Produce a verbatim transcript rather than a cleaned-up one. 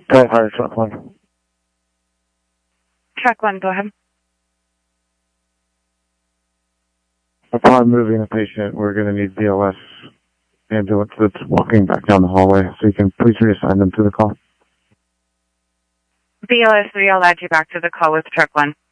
Go fire truck one. Truck one, go ahead. Upon moving the patient, we're going to need B L S ambulance that's walking back down the hallway, so you can please reassign them to the call. B L S three, I'll add you back to the call with truck one.